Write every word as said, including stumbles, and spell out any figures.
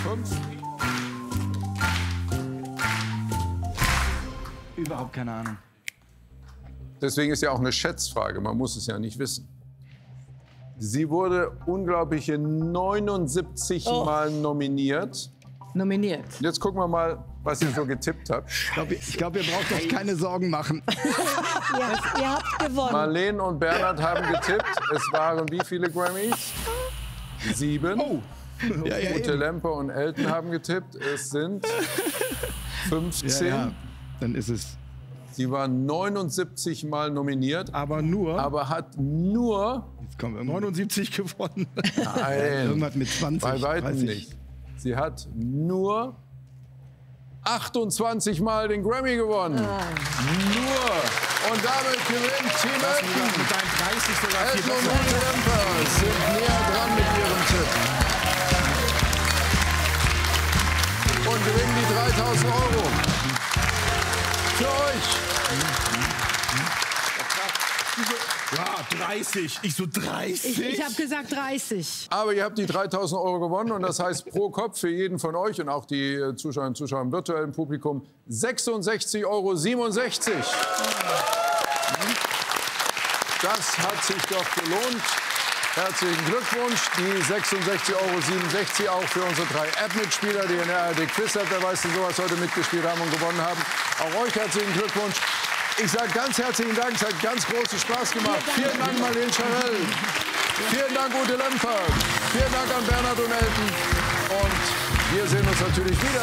Fünf. Überhaupt keine Ahnung. Deswegen ist ja auch eine Schätzfrage. Man muss es ja nicht wissen. Sie wurde unglaubliche neunundsiebzig Oh. Mal nominiert. Nominiert. Jetzt gucken wir mal, was ihr so getippt habt. Ich glaube, glaub, ihr braucht euch keine Sorgen machen. Ja, ihr habt gewonnen. Marlene und Bernhard haben getippt. Es waren wie viele Grammys? Sieben. Oh. Ja, ja, Ute eben. Lemper und Elton haben getippt. Es sind fünfzehn. Ja, ja. Dann ist es. Sie war neunundsiebzig Mal nominiert, Aber nur. aber hat nur, Jetzt kommen wir neunundsiebzig gewonnen. nein, Irgendwas mit zwanzig. bei weitem dreißig. nicht. Sie hat nur achtundzwanzig Mal den Grammy gewonnen. Nur. Und damit gewinnt Team Elton. Mit deinem dreißig sogar viel Elton und besser. Ute Lemper sind näher dran mit ihrem Tipp. Und gewinnen die dreitausend Euro. Für euch. Ja, dreißig. Ich so dreißig. Ich, ich habe gesagt dreißig. Aber ihr habt die dreitausend Euro gewonnen und das heißt pro Kopf für jeden von euch und auch die äh, Zuschauerinnen und Zuschauer im virtuellen Publikum sechsundsechzig Euro siebenundsechzig. Das hat sich doch gelohnt. Herzlichen Glückwunsch. Die sechsundsechzig Euro siebenundsechzig auch für unsere drei App-Mitspieler, die in der A R D Quiz App, wer weiß denn sowas, heute mitgespielt haben und gewonnen haben. Auch euch herzlichen Glückwunsch. Ich sage ganz herzlichen Dank, es hat ganz großen Spaß gemacht. Vielen Dank, Marlene Scharell. Vielen Dank, Ute Lemper. Vielen Dank an Bernhard und Elton. Und wir sehen uns natürlich wieder.